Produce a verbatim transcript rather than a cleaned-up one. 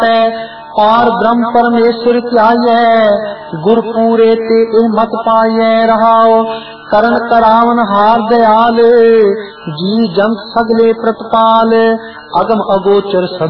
पार ब्रह्म परमेश्वर ध्याये, गुर पूरे ते ए मत पाये रहाओ। करण करावन हार दयाल, जी जन सगले प्रतिपाल, अगम अगोचर सब